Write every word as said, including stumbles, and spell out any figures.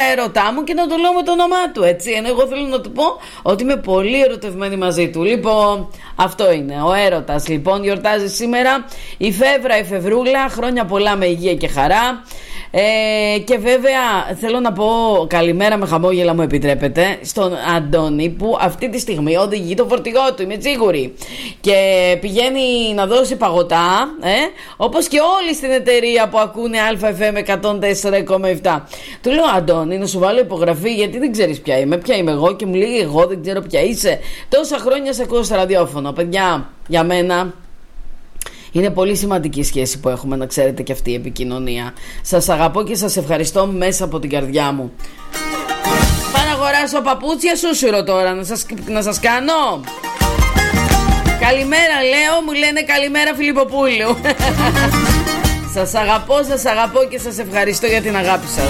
ερωτά μου και να το λέω με το όνομά του, έτσι. Ενώ εγώ θέλω να του πω ότι είμαι πολύ ερωτευμένη μαζί του. Λοιπόν, αυτό είναι. Ο έρωτας, λοιπόν, γιορτάζει σήμερα η Φεύρα, η Φευρούλα. Χρόνια πολλά με υγεία και χαρά. Ε, και βέβαια θέλω να πω καλημέρα με χαμόγελα, μου επιτρέπετε, στον Αντώνη που αυτή τη στιγμή οδηγεί το φορτηγό του, είμαι σίγουρη, και πηγαίνει να δώσει παγωτά, ε, όπως και όλοι στην εταιρεία που ακούνε Α Εφ Εμ εκατόν τέσσερα κόμμα επτά. Του λέω, Αντώνη, να σου βάλω υπογραφή, γιατί δεν ξέρεις ποια είμαι, ποια είμαι εγώ, και μου λέει, εγώ δεν ξέρω ποια είσαι. Τόσα χρόνια σε ακούω στο ραδιόφωνο. Παιδιά, για μένα είναι πολύ σημαντική η σχέση που έχουμε, να ξέρετε, και αυτή η επικοινωνία. Σας αγαπώ και σας ευχαριστώ μέσα από την καρδιά μου. Πάω να αγοράσω παπούτσια σούσουρο τώρα, να σας, να σας κάνω. Καλημέρα λέω, μου λένε καλημέρα Φιλιπποπούλου. Σας αγαπώ, σας αγαπώ και σας ευχαριστώ για την αγάπη σας.